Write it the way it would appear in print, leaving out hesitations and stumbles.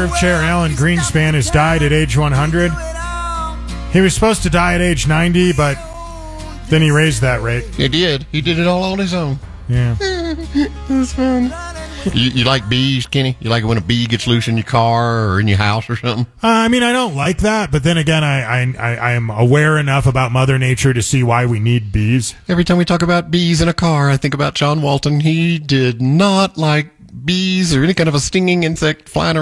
Reserve Chair Alan Greenspan has died at age 100. He was supposed to die at age 90, but then he raised that rate. He did. He did it all on his own. Yeah. That's fun. You like bees, Kenny? You like it when a bee gets loose in your car or in your house or something? I mean, I don't like that, but then again, I am aware enough about Mother Nature to see why we need bees. Every time we talk about bees in a car, I think about John Walton. He did not like bees or any kind of a stinging insect flying around